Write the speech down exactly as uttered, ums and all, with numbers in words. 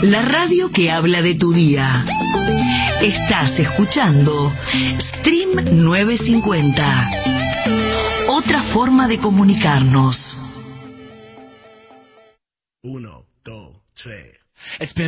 La radio que habla de tu día. Estás escuchando Stream novecientos cincuenta. Otra forma de comunicarnos. Uno, dos, tres.